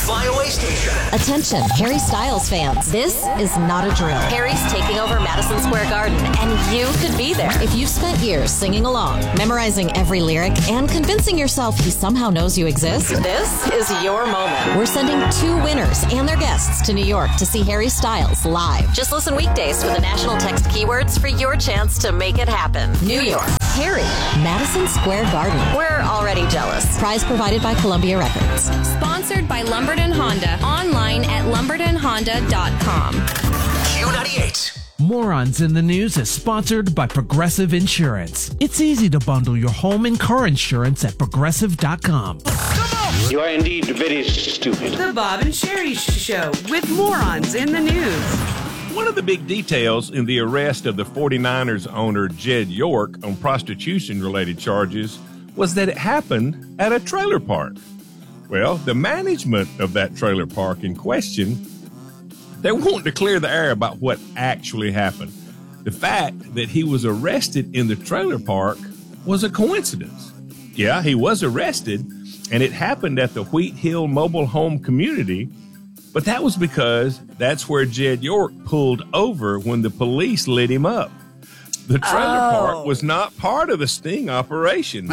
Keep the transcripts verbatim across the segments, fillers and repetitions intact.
flyaway station. Attention, Harry Styles fans. This is not a drill. Harry's taking over Madison Square Garden, and you could be there. If you've spent years singing along, memorizing every lyric, and convincing yourself he somehow knows you exist, this is your moment. We're sending two winners and their guests to New York to see Harry Styles live. Just listen weekdays for the national text keywords for your chance to make it happen. New York, Harry, Madison Square Garden. We're already jealous. Prize provided by Columbia Records. Sponsored by Lumberton Honda. Online at lumberton honda dot com. Q ninety-eight. Morons in the News is sponsored by Progressive Insurance. It's easy to bundle your home and car insurance at progressive dot com. You are indeed very stupid. The Bob and Sherry Show with Morons in the News. One of the big details in the arrest of the forty-niners owner Jed York on prostitution-related charges was that it happened at a trailer park. Well, the management of that trailer park in question, they wanted to clear the air about what actually happened. The fact that he was arrested in the trailer park was a coincidence. Yeah, he was arrested, and it happened at the Wheat Hill Mobile Home Community, but that was because that's where Jed York pulled over when the police lit him up. The trailer Oh. park was not part of the sting operation.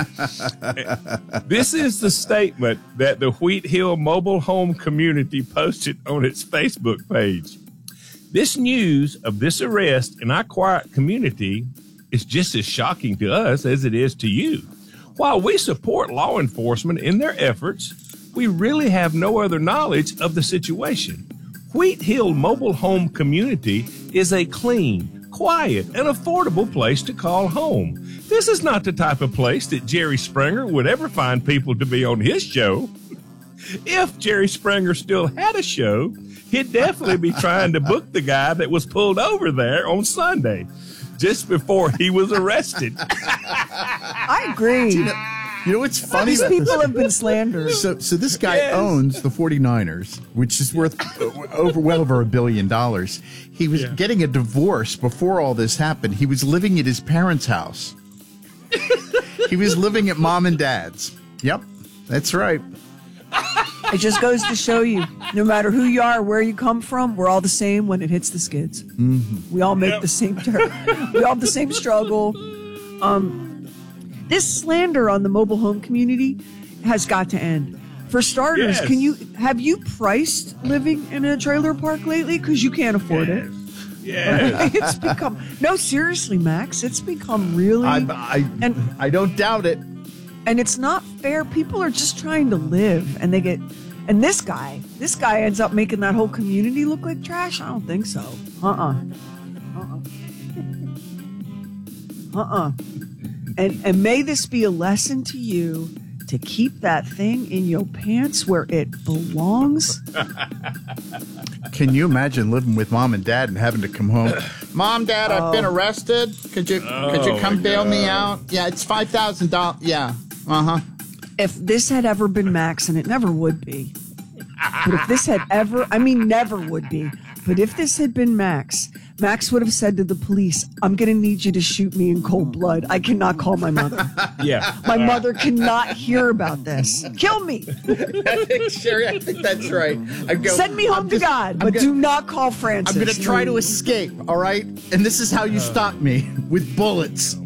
This is the statement that the Wheat Hill Mobile Home Community posted on its Facebook page. This news of this arrest in our quiet community is just as shocking to us as it is to you. While we support law enforcement in their efforts, we really have no other knowledge of the situation. Wheat Hill Mobile Home Community is a clean, quiet, and affordable place to call home. This is not the type of place that Jerry Springer would ever find people to be on his show. If Jerry Springer still had a show, he'd definitely be trying to book the guy that was pulled over there on Sunday, just before he was arrested. I agree. You know, you know what's funny? These about people this? have been slandered. So, so this guy Yes. owns the forty-niners, which is worth over well over a billion dollars. He was Yeah. getting a divorce before all this happened. He was living at his parents' house. He was living at mom and dad's. Yep, that's right. It just goes to show you, no matter who you are, where you come from, we're all the same when it hits the skids. Mm-hmm. We all make Yep. the same turn. We all have the same struggle. Um, this slander on the mobile home community has got to end. For starters, Yes. can you have you priced living in a trailer park lately? Because you can't afford it. Yeah. It's become no, seriously, Max. It's become really, I, I, and I don't doubt it. and it's not fair. People are just trying to live, and they get. And this guy, this guy ends up making that whole community look like trash. I don't think so. Uh uh-uh. uh. Uh uh. And and may this be a lesson to you to keep that thing in your pants where it belongs. Can you imagine living with mom and dad and having to come home? Mom, Dad, I've been arrested. Could you could you Oh, come my bail me God. out? Yeah, it's five thousand dollars. Yeah. Uh huh. If this had ever been Max, and it never would be, but if this had ever, I mean, never would be, but if this had been Max, Max would have said to the police, I'm going to need you to shoot me in cold blood. I cannot call my mother. Yeah. My mother cannot hear about this. Kill me. I think, Sherry, I think that's right. I go, Send me home I'm to just- God, I'm but gonna- do not call Francis. I'm going to try to escape, all right? And this is how you stop me, with bullets.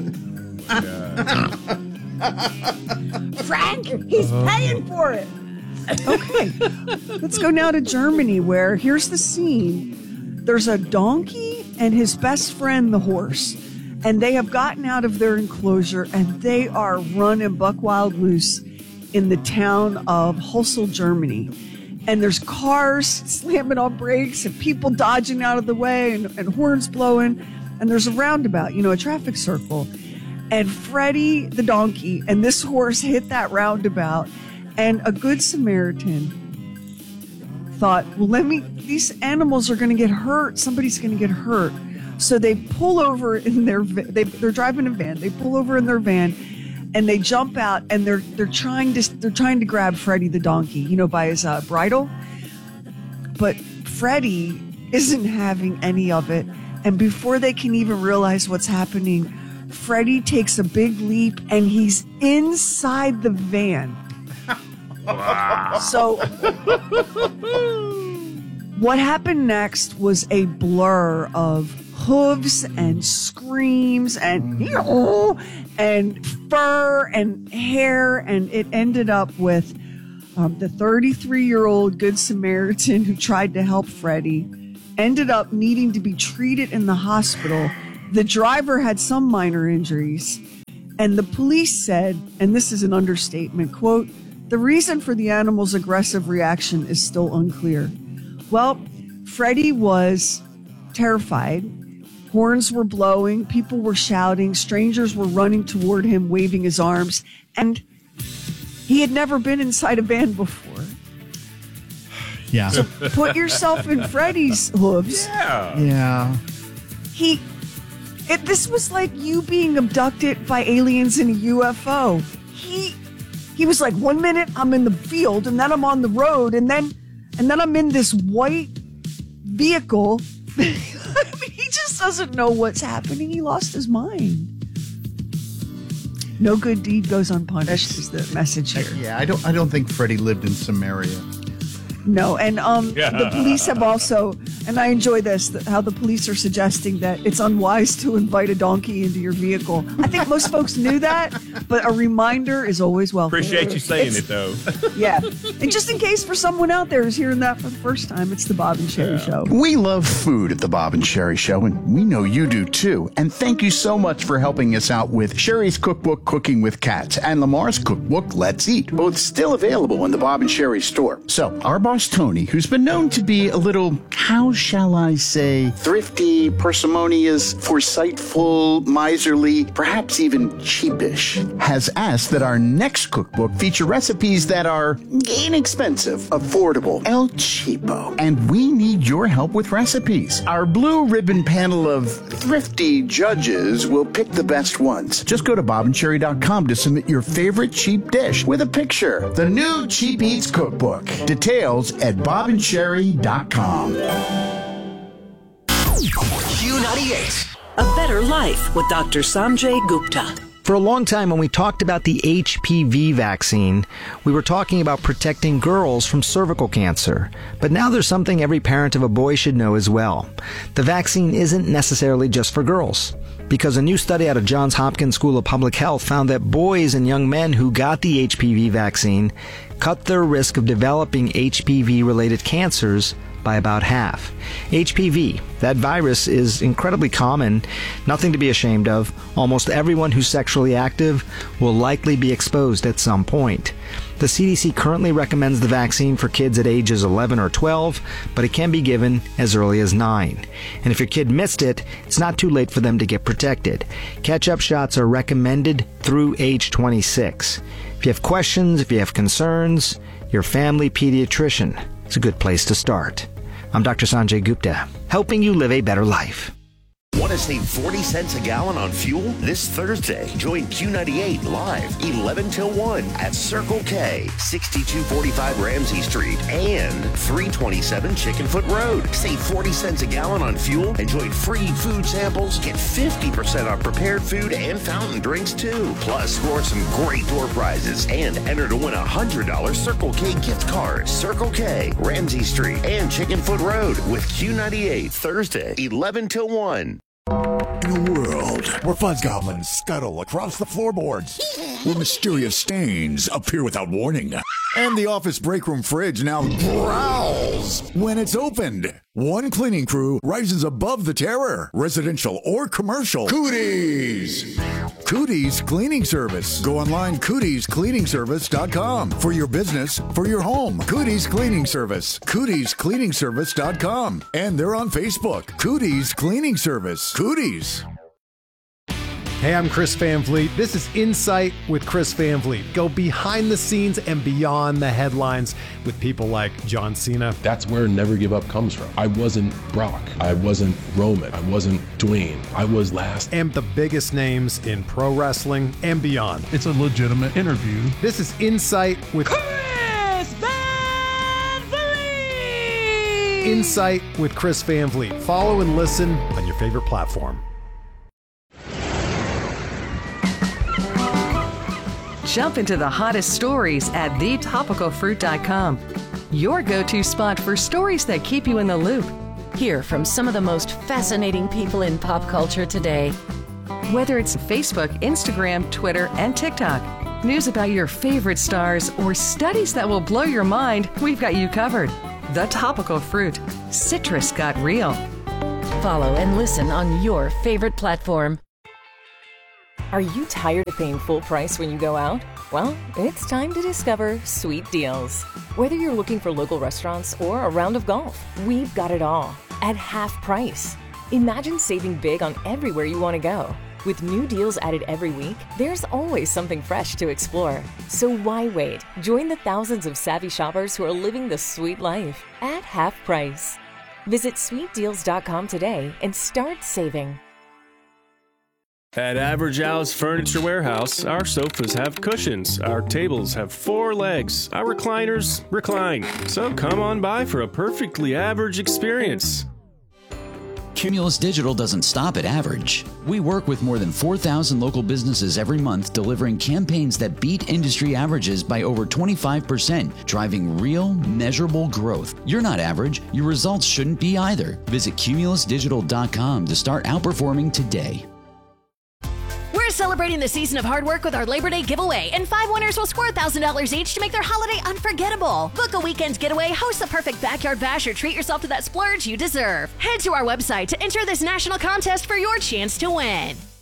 Frank, he's paying for it. Okay, let's go now to Germany, where here's the scene. There's a donkey and his best friend, the horse, and they have gotten out of their enclosure and they are running buck wild loose in the town of Hosel, Germany. And there's cars slamming on brakes and people dodging out of the way and, and horns blowing. And there's a roundabout, you know, a traffic circle. And Freddie the donkey and this horse hit that roundabout, and a good Samaritan thought, well, let me, these animals are going to get hurt. Somebody's going to get hurt. So they pull over in their, they, they're driving a van. They pull over in their van and they jump out and they're, they're trying to, they're trying to grab Freddie the donkey, you know, by his uh, bridle. But Freddie isn't having any of it. And before they can even realize what's happening, Freddie takes a big leap and he's inside the van. Wow. So what happened next was a blur of hooves and screams and and fur and hair, and it ended up with um, the thirty-three-year-old Good Samaritan who tried to help Freddie ended up needing to be treated in the hospital. The driver had some minor injuries, and the police said, and this is an understatement, quote, "The reason for the animal's aggressive reaction is still unclear." Well, Freddie was terrified. Horns were blowing, people were shouting, strangers were running toward him, waving his arms, and he had never been inside a van before. Yeah. So put yourself in Freddie's hooves. Yeah. Yeah. He, it, this was like you being abducted by aliens in a U F O. He, he was like, one minute I'm in the field, and then I'm on the road, and then, and then I'm in this white vehicle. I mean, he just doesn't know what's happening. He lost his mind. No good deed goes unpunished is the message here. Yeah, I don't I don't think Freddie lived in Samaria. No, and um, the police have also, and I enjoy this, that how the police are suggesting that it's unwise to invite a donkey into your vehicle. I think most folks knew that, but a reminder is always welcome. Appreciate you saying It's- it, though. Yeah. And just in case for someone out there who's hearing that for the first time, it's the Bob and Sherry Show. We love food at the Bob and Sherry Show, and we know you do too. And thank you so much for helping us out with Sherry's cookbook, Cooking with Cats, and Lamar's cookbook, Let's Eat, both still available in the Bob and Sherry store. So, our boss Tony, who's been known to be a little, how shall I say, thrifty, parsimonious, foresightful, miserly, perhaps even cheapish, has asked that our next cookbook feature recipes that are inexpensive, affordable, El Cheapo. And we need your help with recipes. Our blue ribbon panel of thrifty judges will pick the best ones. Just go to bob and cherry dot com to submit your favorite cheap dish with a picture. The new Cheap Eats Cookbook. Details at bob and cherry dot com. Q ninety-eight. A better life with Doctor Sanjay Gupta. For a long time, when we talked about the H P V vaccine, we were talking about protecting girls from cervical cancer. But now there's something every parent of a boy should know as well. The vaccine isn't necessarily just for girls. Because a new study out of Johns Hopkins School of Public Health found that boys and young men who got the H P V vaccine cut their risk of developing H P V-related cancers by about half. H P V, that virus, is incredibly common, nothing to be ashamed of. Almost everyone who's sexually active will likely be exposed at some point. The C D C currently recommends the vaccine for kids at ages eleven or twelve, but it can be given as early as nine. And if your kid missed it, it's not too late for them to get protected. Catch-up shots are recommended through age twenty-six. If you have questions, if you have concerns, your family pediatrician is a good place to start. I'm Doctor Sanjay Gupta, helping you live a better life. Want to save forty cents a gallon on fuel? This Thursday, join Q ninety-eight live eleven till one at Circle K, sixty-two forty-five Ramsey Street and three twenty-seven Chickenfoot Road. Save forty cents a gallon on fuel, enjoy free food samples, get fifty percent off prepared food and fountain drinks too. Plus, score some great door prizes and enter to win a one hundred dollars Circle K gift card. Circle K, Ramsey Street and Chickenfoot Road with Q ninety-eight Thursday, eleven till one. In a world where fuzz goblins scuttle across the floorboards, where mysterious stains appear without warning, and the office break room fridge now growls when it's opened, one cleaning crew rises above the terror, residential or commercial. Cooties! Cooties Cleaning Service. Go online, cooties cleaning service dot com. For your business, for your home. Cooties Cleaning Service. cooties cleaning service dot com. And they're on Facebook. Cooties Cleaning Service. Cooties. Hey, I'm Chris Van Vliet. This is Insight with Chris Van Vliet. Go behind the scenes and beyond the headlines with people like John Cena. That's where Never Give Up comes from. I wasn't Brock. I wasn't Roman. I wasn't Dwayne. I was last. And the biggest names in pro wrestling and beyond. It's a legitimate interview. This is Insight with Chris Van Vliet. Insight with Chris Van Vliet. Follow and listen on your favorite platform. Jump into the hottest stories at the topical fruit dot com. Your go-to spot for stories that keep you in the loop. Hear from some of the most fascinating people in pop culture today. Whether it's Facebook, Instagram, Twitter, and TikTok, news about your favorite stars, or studies that will blow your mind, we've got you covered. The Topical Fruit. Citrus got real. Follow and listen on your favorite platform. Are you tired of paying full price when you go out? Well, it's time to discover Sweet Deals. Whether you're looking for local restaurants or a round of golf, we've got it all at half price. Imagine saving big on everywhere you want to go. With new deals added every week, there's always something fresh to explore. So why wait? Join the thousands of savvy shoppers who are living the sweet life at half price. Visit sweet deals dot com today and start saving. At Average Al's Furniture Warehouse, our sofas have cushions, our tables have four legs, our recliners recline. So come on by for a perfectly average experience. Cumulus Digital doesn't stop at average. We work with more than four thousand local businesses every month, delivering campaigns that beat industry averages by over twenty-five percent, driving real, measurable growth. You're not average. Your results shouldn't be either. Visit cumulus digital dot com to start outperforming today. We're celebrating the season of hard work with our Labor Day giveaway, and five winners will score one thousand dollars each to make their holiday unforgettable. Book a weekend getaway, host the perfect backyard bash, or treat yourself to that splurge you deserve. Head to our website to enter this national contest for your chance to win.